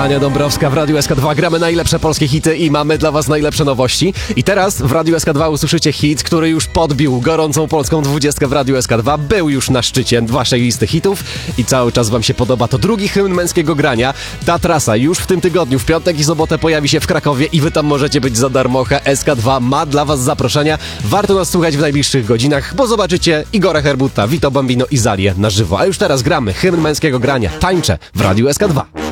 Ania Dąbrowska w Radiu SK2. Gramy najlepsze polskie hity i mamy dla was najlepsze nowości. I teraz w Radiu SK2 usłyszycie hit, który już podbił gorącą polską 20 w Radiu SK2. Był już na szczycie waszej listy hitów i cały czas wam się podoba. To drugi hymn męskiego grania. Ta trasa już w tym tygodniu, w piątek i sobotę pojawi się w Krakowie i wy tam możecie być za darmocha. SK2 ma dla was zaproszenia. Warto nas słuchać w najbliższych godzinach, bo zobaczycie Igora Herbutta, Vito Bambino i Zalię na żywo. A już teraz gramy hymn męskiego grania. Tańczę w Radiu SK2.